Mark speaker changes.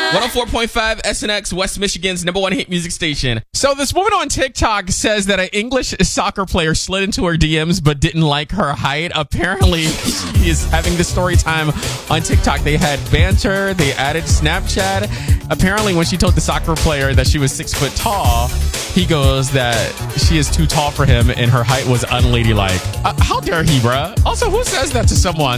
Speaker 1: 104.5 SNX, West Michigan's #1 hit music station.
Speaker 2: So this woman on TikTok says that an English soccer player slid into her DMs but didn't like her height. Apparently, she is having this story time on TikTok. They had banter. They added Snapchat. Apparently, when she told the soccer player that she was 6 foot tall, he goes that she is too tall for him and her height was unladylike. How dare he, bruh? Also, who says that to someone?